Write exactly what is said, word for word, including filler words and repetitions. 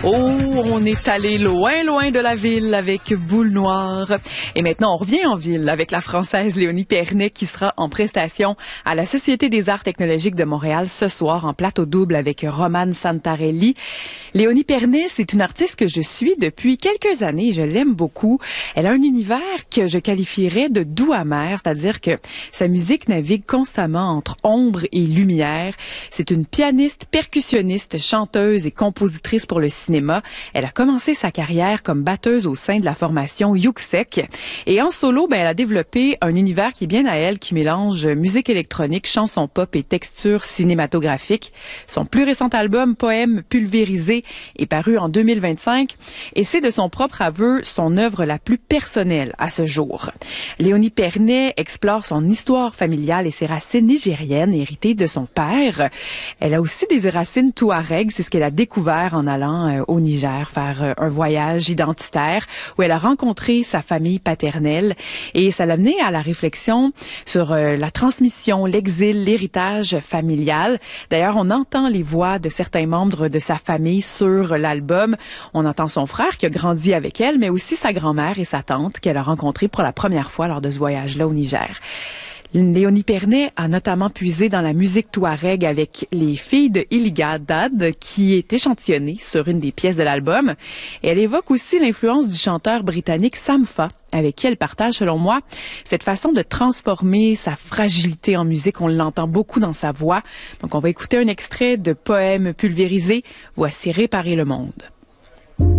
Oh, on est allé loin, loin de la ville avec Boule Noire. Et maintenant, on revient en ville avec la Française Léonie Pernet qui sera en prestation à la Société des arts technologiques de Montréal ce soir en plateau double avec Romane Santarelli. Léonie Pernet, c'est une artiste que je suis depuis quelques années et je l'aime beaucoup. Elle a un univers que je qualifierais de doux amer, c'est-à-dire que sa musique navigue constamment entre ombre et lumière. C'est une pianiste, percussionniste, chanteuse et compositrice pour le cinéma. Elle a commencé sa carrière comme batteuse au sein de la formation Yuxek. Et en solo, ben, elle a développé un univers qui est bien à elle, qui mélange musique électronique, chanson pop et texture cinématographique. Son plus récent album, Poème pulvérisé, est paru en deux mille vingt-cinq et c'est de son propre aveu son œuvre la plus personnelle à ce jour. Léonie Pernet explore son histoire familiale et ses racines nigériennes héritées de son père. Elle a aussi des racines touareg, c'est ce qu'elle a découvert en allant euh, au Niger faire euh, un voyage identitaire où elle a rencontré sa famille paternelle et ça l'a amené à la réflexion sur euh, la transmission, l'exil, l'héritage familial. D'ailleurs, on entend les voix de certains membres de sa famille sur l'album. On entend son frère qui a grandi avec elle, mais aussi sa grand-mère et sa tante qu'elle a rencontrées pour la première fois lors de ce voyage-là au Niger. Léonie Pernet a notamment puisé dans la musique touareg avec les filles de Iliga Dad, qui est échantillonnée sur une des pièces de l'album. Et elle évoque aussi l'influence du chanteur britannique Sampha, avec qui elle partage, selon moi, cette façon de transformer sa fragilité en musique. On l'entend beaucoup dans sa voix. Donc, on va écouter un extrait de Poème pulvérisé. Voici Réparer le monde.